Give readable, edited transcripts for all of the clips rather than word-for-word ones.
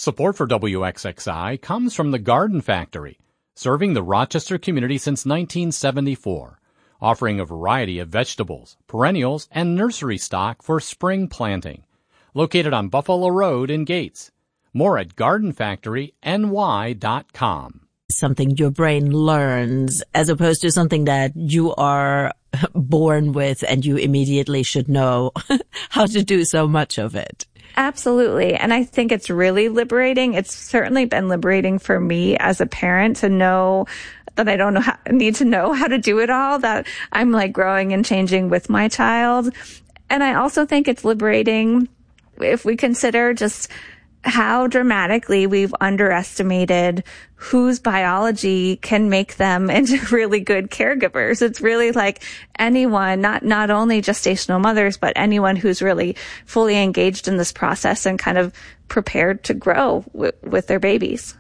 Support for WXXI comes from the Garden Factory, serving the Rochester community since 1974, offering a variety of vegetables, perennials, and nursery stock for spring planting. Located on Buffalo Road in Gates. More at gardenfactoryny.com. Something your brain learns as opposed to something that you are born with and you immediately should know how to do so much of it. Absolutely. And I think it's really liberating. It's certainly been liberating for me as a parent to know that I don't need to know how to do it all, that I'm like growing and changing with my child. And I also think it's liberating if we consider just how dramatically we've underestimated whose biology can make them into really good caregivers. It's really like anyone, not only gestational mothers, but anyone who's really fully engaged in this process and kind of prepared to grow with their babies.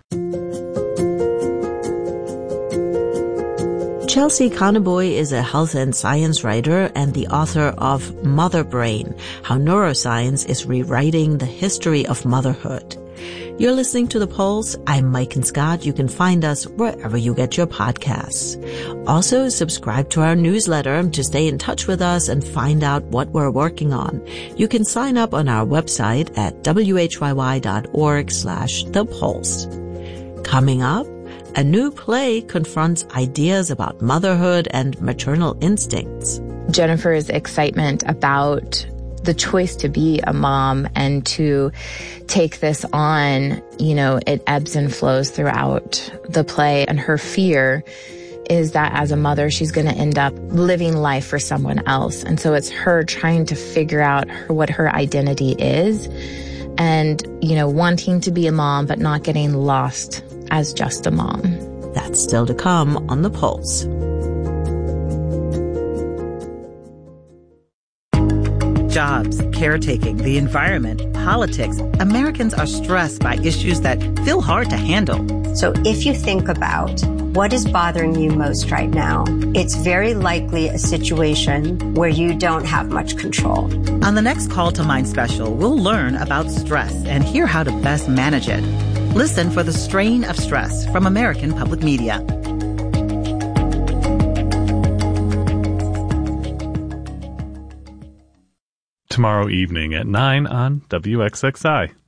Chelsea Conaboy is a health and science writer and the author of Mother Brain, How Neuroscience is Rewriting the History of Motherhood. You're listening to The Pulse. I'm Mike and Scott. You can find us wherever you get your podcasts. Also, subscribe to our newsletter to stay in touch with us and find out what we're working on. You can sign up on our website at whyy.org/thepulse. Coming up, a new play confronts ideas about motherhood and maternal instincts. Jennifer's excitement about the choice to be a mom and to take this on, it ebbs and flows throughout the play. And her fear is that as a mother, she's going to end up living life for someone else. And so it's her trying to figure out what her identity is and, wanting to be a mom, but not getting lost as just a mom. That's still to come on The Pulse. Jobs, caretaking, the environment, politics. Americans are stressed by issues that feel hard to handle. So if you think about what is bothering you most right now, it's very likely a situation where you don't have much control. On the next Call to Mind special, we'll learn about stress and hear how to best manage it. Listen for The Strain of Stress from American Public Media. Tomorrow evening at 9 on WXXI.